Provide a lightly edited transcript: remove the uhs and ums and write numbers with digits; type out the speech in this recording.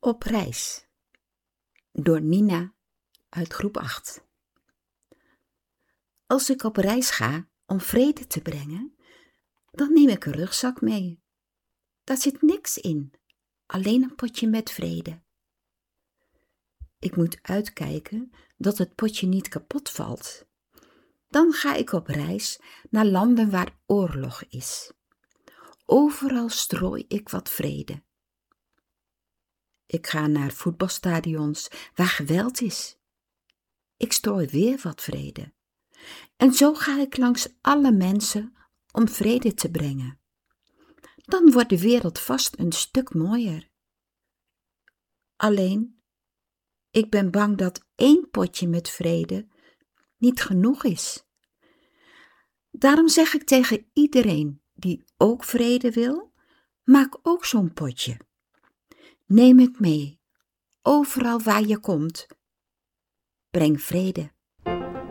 Op reis door Nina uit groep 8. Als ik op reis ga om vrede te brengen, dan neem ik een rugzak mee. Daar zit niks in, alleen een potje met vrede. Ik moet uitkijken dat het potje niet kapot valt. Dan ga ik op reis naar landen waar oorlog is. Overal strooi ik wat vrede. Ik ga naar voetbalstadions waar geweld is. Ik strooi weer wat vrede. En zo ga ik langs alle mensen om vrede te brengen. Dan wordt de wereld vast een stuk mooier. Alleen, ik ben bang dat 1 potje met vrede niet genoeg is. Daarom zeg ik tegen iedereen die ook vrede wil, maak ook zo'n potje. Neem het mee, overal waar je komt. Breng vrede.